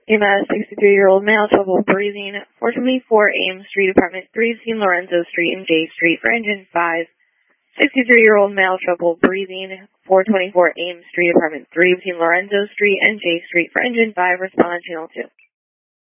EMS, 63-year-old male, trouble breathing, 424 Ames Street, apartment 3, between Lorenzo Street and J Street for engine 5. 63-year-old male, trouble breathing, 424 Ames Street, apartment 3, between Lorenzo Street and J Street for engine 5, respond channel 2.